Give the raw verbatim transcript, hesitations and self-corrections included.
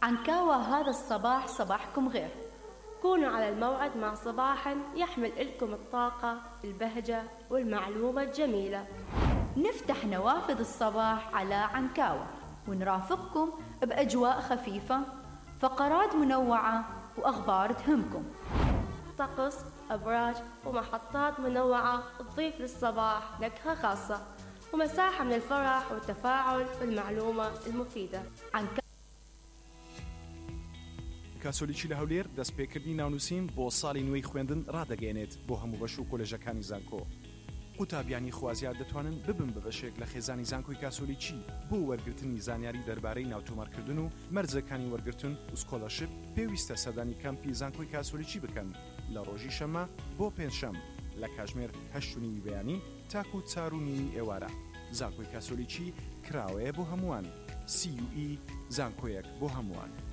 عنكاوة هذا الصباح صباحكم غير. كونوا على الموعد مع صباح يحمل لكم الطاقة، البهجة والمعلومة الجميلة. نفتح نوافذ الصباح على عنكاوة ونرافقكم بأجواء خفيفة، فقرات منوعة وأخبار تهمكم، طقس، أبراج ومحطات منوعة تضيف للصباح نكهة خاصة، ومساحة من الفرح والتفاعل والمعلومة المفيدة. عنكاوة کاسۆلیکی لە هەولێر دەستپێکردنی ناونووسین بۆ ساڵی نوێی خوێندن ڕدەگەێنێت بۆ هەموو بەش و کۆلێژەکانی زانکۆ. قوتابیانی خوازیار دەتوانن ببن بە بەشێک لە خێزانی زانکۆی کاسۆلیکی بۆ وەرگرتنی زانیاری دەربارەی ناوتۆمارکردن و مەرجەکانی وەرگرتن و سکۆلەرشپ پێویستە سەردانی کەمپی زانکۆی کاسۆلیکی بکەن لە ڕۆژی شەمە بۆ پێنجشەم لە کاتژمێر هەشت و نیمی بەیانی تاکو چار و نیمی ئێوارە. زانکۆی کاسۆلیکی کراوەیە بۆ هەمووان. سی یو ئی زانکۆیەک بۆ هەمووان.